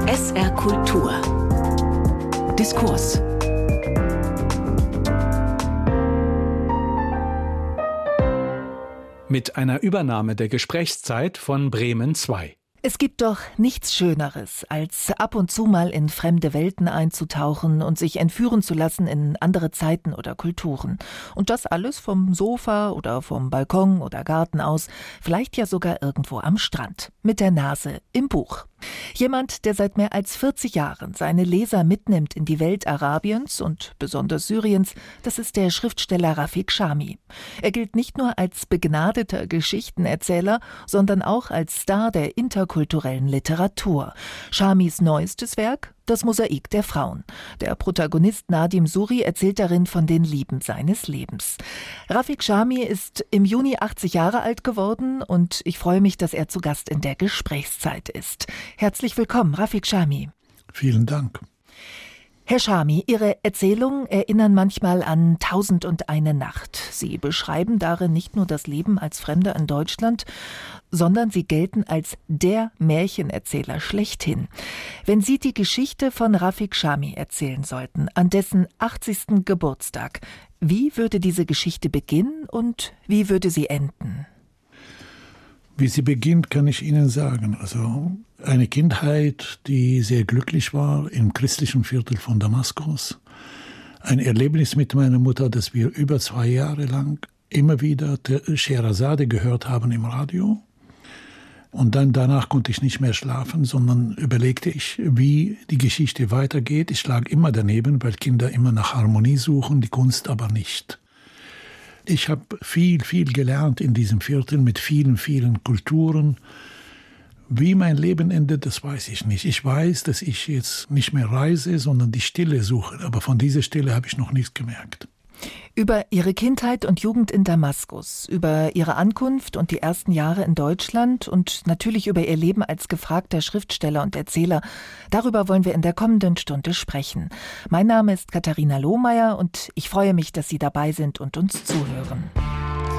SR Kultur. Diskurs. Mit einer Übernahme der Gesprächszeit von Bremen 2. Es gibt doch nichts Schöneres, als ab und zu mal in fremde Welten einzutauchen und sich entführen zu lassen in andere Zeiten oder Kulturen. Und das alles vom Sofa oder vom Balkon oder Garten aus, vielleicht ja sogar irgendwo am Strand, mit der Nase im Buch. Jemand, der seit mehr als 40 Jahren seine Leser mitnimmt in die Welt Arabiens und besonders Syriens, das ist der Schriftsteller Rafik Chami. Er gilt nicht nur als begnadeter Geschichtenerzähler, sondern auch als Star der interkulturellen Literatur. Chamis neuestes Werk? Das Mosaik der Frauen. Der Protagonist Nadim Suri erzählt darin von den Lieben seines Lebens. Rafik Chami ist im Juni 80 Jahre alt geworden und ich freue mich, dass er zu Gast in der Gesprächszeit ist. Herzlich willkommen, Rafik Chami. Vielen Dank. Herr Chami, Ihre Erzählungen erinnern manchmal an 1001 Nacht. Sie beschreiben darin nicht nur das Leben als Fremder in Deutschland, sondern Sie gelten als der Märchenerzähler schlechthin. Wenn Sie die Geschichte von Rafik Chami erzählen sollten, an dessen 80. Geburtstag, wie würde diese Geschichte beginnen und wie würde sie enden? Wie sie beginnt, kann ich Ihnen sagen. Also eine Kindheit, die sehr glücklich war im christlichen Viertel von Damaskus. Ein Erlebnis mit meiner Mutter, dass wir über 2 Jahre lang immer wieder Scheherazade gehört haben im Radio. Und dann danach konnte ich nicht mehr schlafen, sondern überlegte ich, wie die Geschichte weitergeht. Ich lag immer daneben, weil Kinder immer nach Harmonie suchen, die Kunst aber nicht. Ich habe viel gelernt in diesem Viertel mit vielen Kulturen. Wie mein Leben endet, das weiß ich nicht. Ich weiß, dass ich jetzt nicht mehr reise, sondern die Stille suche. Aber von dieser Stille habe ich noch nichts gemerkt. Über Ihre Kindheit und Jugend in Damaskus, über Ihre Ankunft und die ersten Jahre in Deutschland und natürlich über Ihr Leben als gefragter Schriftsteller und Erzähler, darüber wollen wir in der kommenden Stunde sprechen. Mein Name ist Katharina Lohmeier und ich freue mich, dass Sie dabei sind und uns zuhören.